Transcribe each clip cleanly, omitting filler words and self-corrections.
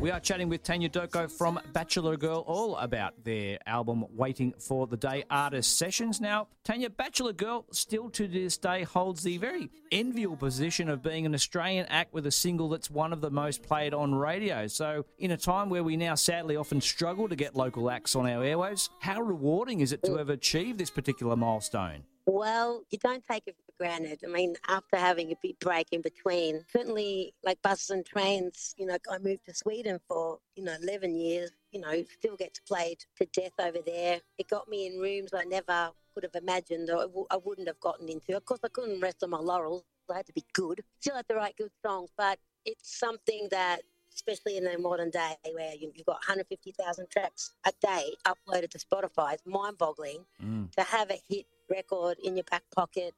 We are chatting with Tanya Doko from Bachelor Girl all about their album Waiting for the Day Artist Sessions. Now, Tanya, Bachelor Girl still to this day holds the very enviable position of being an Australian act with a single that's one of the most played on radio. So in a time where we now sadly often struggle to get local acts on our airwaves, how rewarding is it to have achieved this particular milestone? Well, you don't take it for granted. I mean, after having a big break in between, certainly like buses and trains, I moved to Sweden for, 11 years, still get to play to death over there. It got me in rooms I never could have imagined or I wouldn't have gotten into. Of course, I couldn't rest on my laurels. I had to be good. Still had to write good songs, but it's something that, especially in the modern day where you've got 150,000 tracks a day uploaded to Spotify, it's mind-boggling to have a hit record in your back pocket.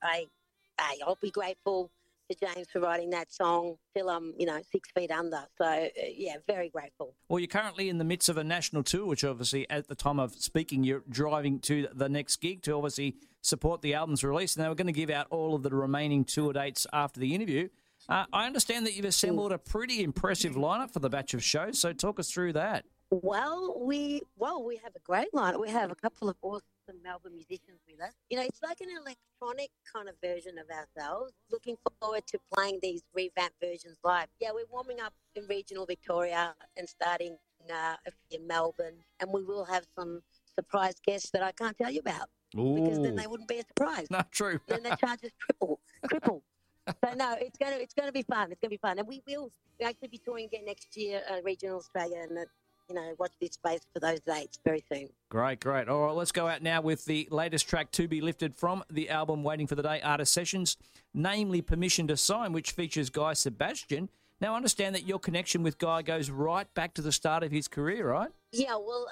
I'll be grateful to James for writing that song till I'm 6 feet under. So very grateful. Well, you're currently in the midst of a national tour, which obviously at the time of speaking you're driving to the next gig to obviously support the album's release. Now we're going to give out all of the remaining tour dates after the interview. I understand that you've assembled a pretty impressive lineup for the batch of shows, so talk us through that. Well, we have a great lineup. We have a couple of awesome Melbourne musicians with us. It's like an electronic kind of version of ourselves. Looking forward to playing these revamped versions live. Yeah, we're warming up in regional Victoria and starting in Melbourne, and we will have some surprise guests that I can't tell you about. Ooh. Because then they wouldn't be a surprise. Not true. Then they charge us triple. So no, it's gonna be fun. It's gonna be fun, and we will actually be touring again next year, regional Australia, and watch this space for those dates very soon. Great. All right, let's go out now with the latest track to be lifted from the album Waiting for the Day Artist Sessions, namely Permission to Sign, which features Guy Sebastian. Now, I understand that your connection with Guy goes right back to the start of his career, right? Yeah, well,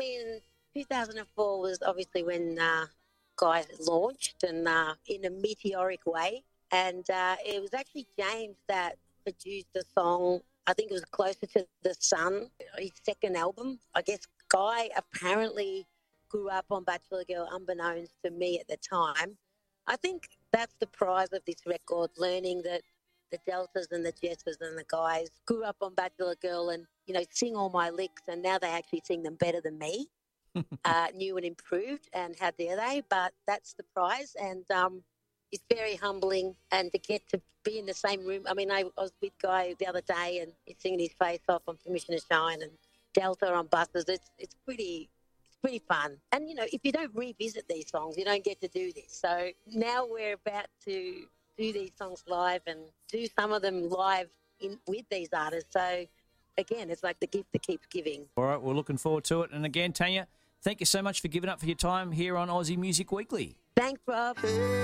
2004 was obviously when Guy launched, and in a meteoric way. And it was actually James that produced the song. I think it was Closer to the Sun, his second album. I guess Guy apparently grew up on Bachelor Girl unbeknownst to me at the time. I think that's the prize of this record, learning that the Deltas and the Jessers and the guys grew up on Bachelor Girl and, sing all my licks, and now they actually sing them better than me, new and improved, and how dare they? But that's the prize, and it's very humbling, and to get to be in the same room. I mean, I was with Guy the other day, and he's singing his face off on Permission to Shine and Delta on buses. It's pretty fun. And if you don't revisit these songs, you don't get to do this. So now we're about to do these songs live and do some of them live with these artists. So again, it's like the gift that keeps giving. All right, we're looking forward to it. And again, Tanya, thank you so much for giving up for your time here on Aussie Music Weekly. Thanks, Rob.